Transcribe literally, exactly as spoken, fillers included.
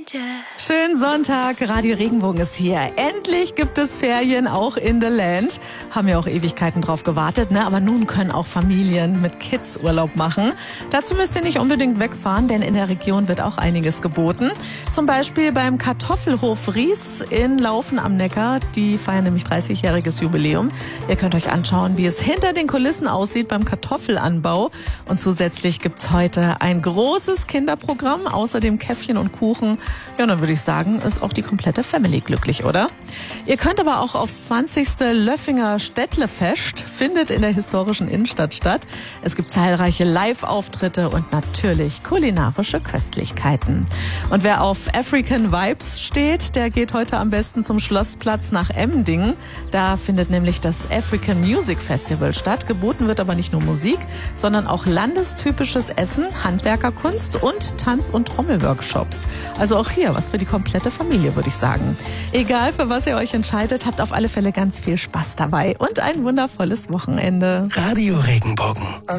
Schönen Sonntag, Radio Regenbogen ist hier. Endlich gibt es Ferien, auch in the Land. Haben ja auch Ewigkeiten drauf gewartet, ne? Aber nun können auch Familien mit Kids Urlaub machen. Dazu müsst ihr nicht unbedingt wegfahren, denn in der Region wird auch einiges geboten. Zum Beispiel beim Kartoffelhof Ries in Laufen am Neckar. Die feiern nämlich dreißigjähriges Jubiläum. Ihr könnt euch anschauen, wie es hinter den Kulissen aussieht beim Kartoffelanbau. Und zusätzlich gibt's heute ein großes Kinderprogramm, außerdem Käffchen und Kuchen. Ja, dann würde ich sagen, ist auch die komplette Family glücklich, oder? Ihr könnt aber auch aufs zwanzigste Löffinger Städtlefest, findet in der historischen Innenstadt statt. Es gibt zahlreiche Live-Auftritte und natürlich kulinarische Köstlichkeiten. Und wer auf African Vibes steht, der geht heute am besten zum Schlossplatz nach Emmendingen. Da findet nämlich das African Music Festival statt. Geboten wird aber nicht nur Musik, sondern auch landestypisches Essen, Handwerkerkunst und Tanz- und Trommelworkshops. Also auch hier was für die komplette Familie, würde ich sagen. Egal, für was ihr euch entscheidet, habt auf alle Fälle ganz viel Spaß dabei und ein wundervolles Wochenende. Radio Regenbogen.